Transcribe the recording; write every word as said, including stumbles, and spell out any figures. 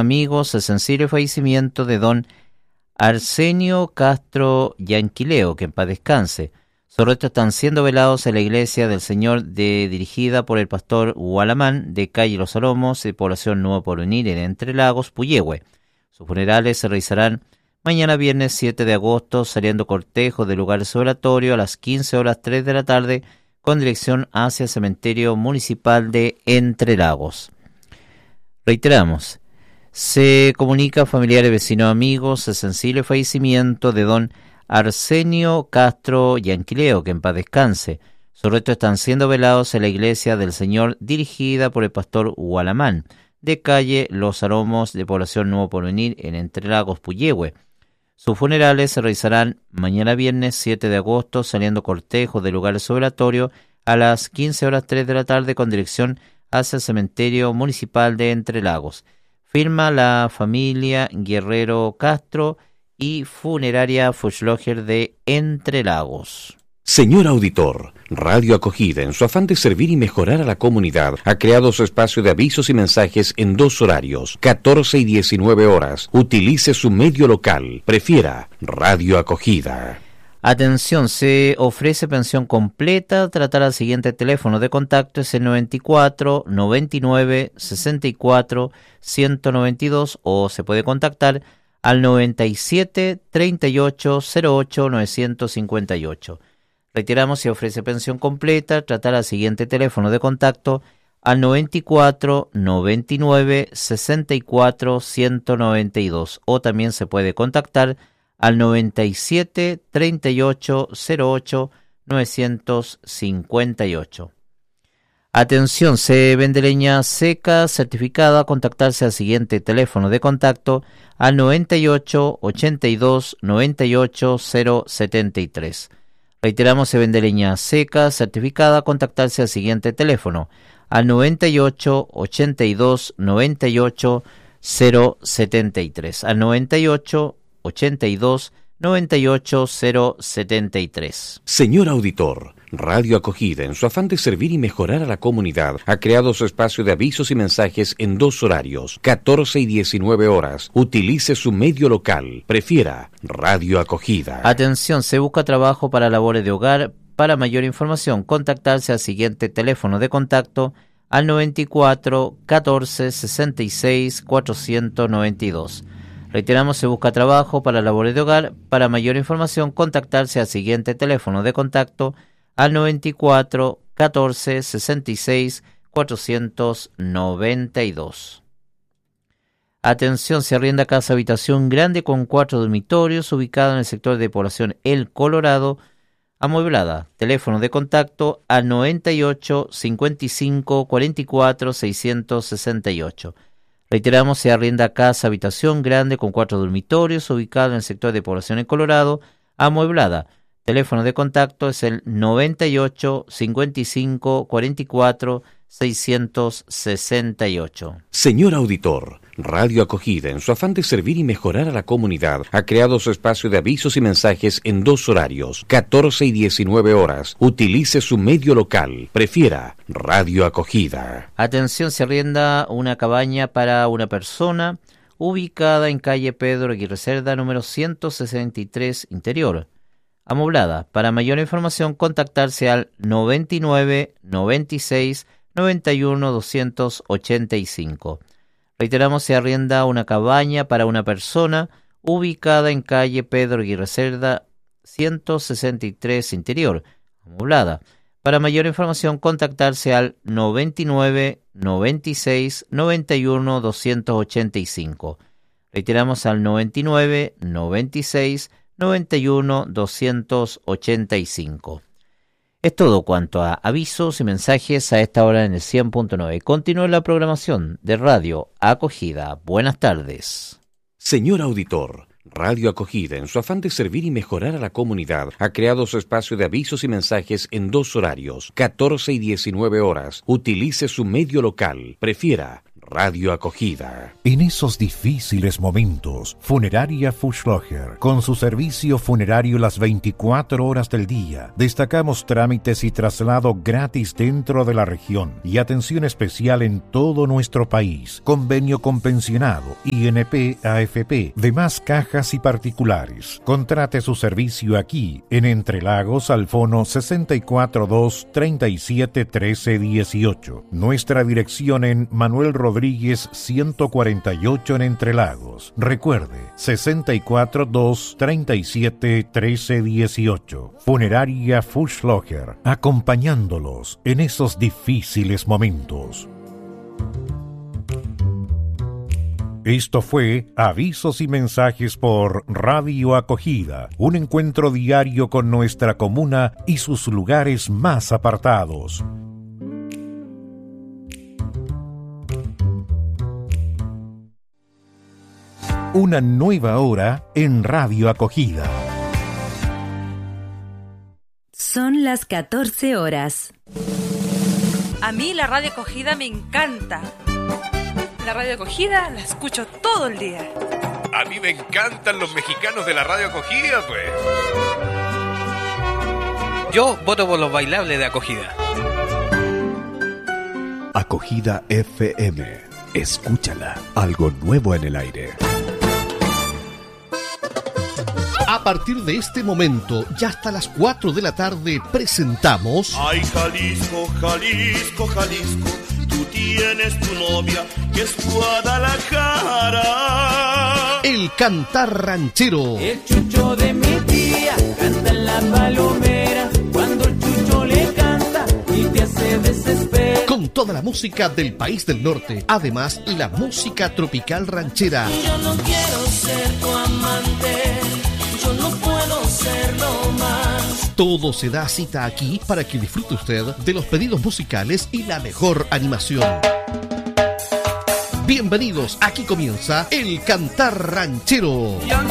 amigos, el sensible fallecimiento de don Arsenio Castro Yanquileo, que en paz descanse. Sus restos están siendo velados en la iglesia del Señor de, dirigida por el pastor Gualamán, de calle Los Aromos, de población Nuevo Porvenir, en Entre Lagos, Puyehue. Sus funerales se realizarán mañana viernes siete de agosto, saliendo cortejo del lugar de su velatorio a las quince horas tres de la tarde, con dirección hacia el cementerio municipal de Entre Lagos. Reiteramos, se comunica a familiares, vecinos, amigos, el sensible fallecimiento de don Arsenio Castro Yanquileo, que en paz descanse. Sus restos están siendo velados en la iglesia del Señor, dirigida por el pastor Gualamán, de calle Los Aromos, de población Nuevo Porvenir, en Entre Lagos, Puyehue. Sus funerales se realizarán mañana viernes siete de agosto, saliendo cortejo del lugar de su velatorio a las quince horas tres de la tarde, con dirección hacia el cementerio municipal de Entre Lagos. Firma la familia Guerrero Castro y funeraria Fuchsloger de Entre Lagos. Señor auditor, Radio Acogida, en su afán de servir y mejorar a la comunidad, ha creado su espacio de avisos y mensajes en dos horarios, catorce y diecinueve horas. Utilice su medio local. Prefiera Radio Acogida. Atención, se ofrece pensión completa. Tratar al siguiente teléfono de contacto, es el noventa y cuatro, noventa y nueve, sesenta y cuatro, ciento noventa y dos, o se puede contactar al noventa y siete, treinta y ocho, cero ocho, novecientos cincuenta y ocho. Reiteramos, se ofrece pensión completa. Tratar al siguiente teléfono de contacto al noventa y cuatro, noventa y nueve, sesenta y cuatro, ciento noventa y dos, o también se puede contactar al noventa y siete, treinta y ocho, cero ocho, novecientos cincuenta y ocho. Atención, se vende leña seca certificada. Contactarse al siguiente teléfono de contacto al noventa y ocho, ochenta y dos, noventa y ocho, cero setenta y tres. Reiteramos, se vende leña seca certificada. Contactarse al siguiente teléfono al noventa y ocho, ochenta y dos, noventa y ocho, cero setenta y tres. Al noventa y ocho, ochenta y dos, noventa y ocho, cero setenta y tres. Señor auditor, Radio Acogida, en su afán de servir y mejorar a la comunidad, ha creado su espacio de avisos y mensajes en dos horarios, catorce y diecinueve horas. Utilice su medio local. Prefiera Radio Acogida. Atención, se busca trabajo para labores de hogar. Para mayor información, contactarse al siguiente teléfono de contacto al noventa y cuatro, catorce, sesenta y seis, cuatrocientos noventa y dos. Reiteramos, se busca trabajo para labores de hogar. Para mayor información, contactarse al siguiente teléfono de contacto al noventa y cuatro, catorce, sesenta y seis, cuatrocientos noventa y dos. Atención, se arrienda casa habitación grande con cuatro dormitorios, ubicada en el sector de población El Colorado, amueblada. Teléfono de contacto al noventa y ocho, cincuenta y cinco, cuarenta y cuatro, seiscientos sesenta y ocho. Reiteramos, se arrienda casa habitación grande con cuatro dormitorios, ubicado en el sector de población El Colorado, amueblada. Teléfono de contacto es el noventa y ocho, cincuenta y cinco, cuarenta y cuatro, seiscientos sesenta y ocho. Señor auditor, Radio Acogida, en su afán de servir y mejorar a la comunidad, ha creado su espacio de avisos y mensajes en dos horarios, catorce y diecinueve horas. Utilice su medio local. Prefiera Radio Acogida. Atención, se arrienda una cabaña para una persona, ubicada en calle Pedro Aguirre Cerda, número ciento sesenta y tres, interior, amoblada. Para mayor información, contactarse al noventa y nueve, noventa y seis, noventa y uno, doscientos ochenta y cinco. Reiteramos, se arrienda una cabaña para una persona, ubicada en calle Pedro Aguirre Cerda, ciento sesenta y tres, interior, amoblada. Para mayor información, contactarse al noventa y nueve, noventa y seis, noventa y uno, doscientos ochenta y cinco. Reiteramos al noventa y nueve, noventa y seis, noventa y uno, doscientos ochenta y cinco. Es todo cuanto a avisos y mensajes a esta hora en el cien punto nueve. Continúa la programación de Radio Acogida. Buenas tardes. Señor auditor, Radio Acogida, en su afán de servir y mejorar a la comunidad, ha creado su espacio de avisos y mensajes en dos horarios, catorce y diecinueve horas. Utilice su medio local. Prefiera Radio Acogida. En esos difíciles momentos, Funeraria Fuchslocher, con su servicio funerario las veinticuatro horas del día, destacamos trámites y traslado gratis dentro de la región y atención especial en todo nuestro país. Convenio con pensionado, I N P, A F P, demás cajas y particulares. Contrate su servicio aquí, en Entre Lagos, al fono sesenta y cuatro dos, treinta y siete, trece, dieciocho. Nuestra dirección en Manuel Rodríguez ciento cuarenta y ocho en Entre Lagos. Recuerde, sesenta y cuatro dos, treinta y siete, trece, dieciocho. Funeraria Fuchslocher, acompañándolos en esos difíciles momentos. Esto fue Avisos y Mensajes por Radio Acogida, un encuentro diario con nuestra comuna y sus lugares más apartados. Una nueva hora en Radio Acogida. Son las catorce horas. A mí la Radio Acogida me encanta. La Radio Acogida la escucho todo el día. A mí me encantan los mexicanos de la Radio Acogida, pues. Yo voto por los bailables de Acogida. Acogida F M. Escúchala. Algo nuevo en el aire. A partir de este momento, ya hasta las cuatro de la tarde, presentamos... Ay, Jalisco, Jalisco, Jalisco, tú tienes tu novia, que es Guadalajara. El cantar ranchero. El chucho de mi tía canta en la palomera, cuando el chucho le canta y te hace desesperar. Con toda la música del país del norte, además la música tropical ranchera. Yo no quiero ser tu amante, yo no puedo serlo más. Todo se da cita aquí para que disfrute usted de los pedidos musicales y la mejor animación. Bienvenidos, aquí comienza El Cantar Ranchero.